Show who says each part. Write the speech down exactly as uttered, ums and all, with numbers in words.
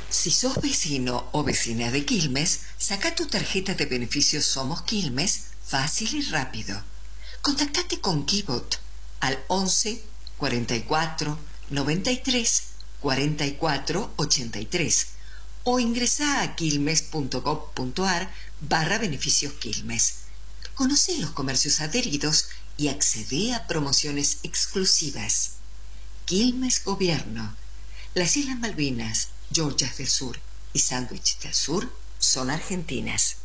Speaker 1: Si sos vecino o vecina de Quilmes, saca tu tarjeta de beneficios Somos Quilmes fácil y rápido. Contactate con Kibot al once, cuarenta y cuatro, noventa y tres, cuarenta y cuatro, ochenta y tres o ingresa a quilmes.gov.ar barra beneficios Quilmes. Conoce los comercios adheridos y accede a promociones exclusivas. Quilmes Gobierno. Las Islas Malvinas, Georgias del Sur y Sándwich del Sur son argentinas.